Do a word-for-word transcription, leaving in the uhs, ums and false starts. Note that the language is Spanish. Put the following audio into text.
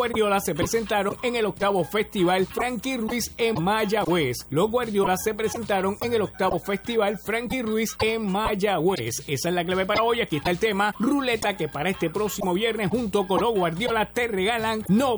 Guardiola se presentaron en el octavo Festival Frankie Ruiz en Mayagüez. Los Guardiola se presentaron en el octavo Festival Frankie Ruiz en Mayagüez. Esa es la clave para hoy. Aquí está el tema Ruleta, que para este próximo viernes junto con los Guardiola te regalan no